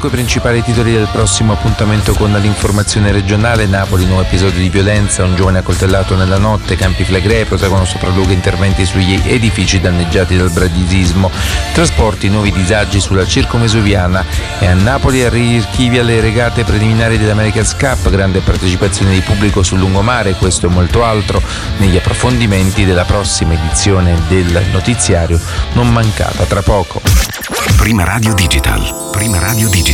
Ecco i principali titoli del prossimo appuntamento con l'informazione regionale. Napoli, nuovo episodio di violenza, un giovane accoltellato nella notte. Campi Flegrei, protagono sopralluoghi interventi sugli edifici danneggiati dal bradisismo. Trasporti, nuovi disagi sulla circomesoviana. E a Napoli archivia le regate preliminari dell'America's Cup, grande partecipazione di pubblico sul lungomare. Questo e molto altro negli approfondimenti della prossima edizione del notiziario, non mancata tra poco. Prima Radio Digital.